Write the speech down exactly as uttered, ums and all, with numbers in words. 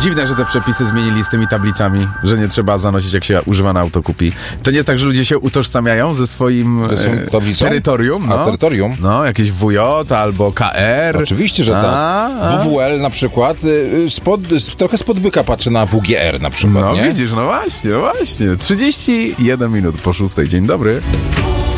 Dziwne, że te przepisy zmienili z tymi tablicami, że nie trzeba zanosić, jak się używane auto kupi. To nie jest tak, że ludzie się utożsamiają ze swoim e, terytorium? No. No. A, terytorium? No, jakieś W J albo K R. Oczywiście, że a, tak. A. W W L na przykład, spod, trochę spod byka patrzy na W G R na przykład, No nie? widzisz, no właśnie, no właśnie. trzydzieści jeden minut po szóstej. Dzień dobry.